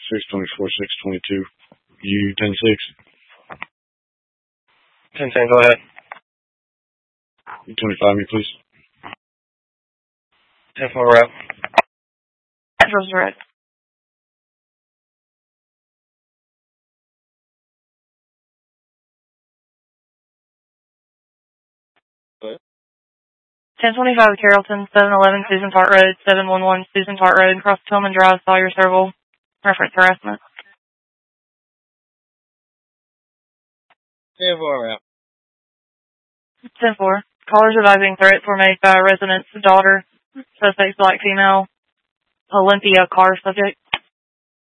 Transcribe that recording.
624-622. U-10-6. 10-10, go ahead. U-25 me, please. 10-4 route. Address direct. Go ahead. 1025 Carrollton, 711 Susan Tart Road, 711 Susan Tart Road, across Tillman Drive, Sawyer Circle. Reference harassment. 10-4 route. 10-4. Callers advising threats were made by a resident's daughter, suspect black female, Olympia car subject.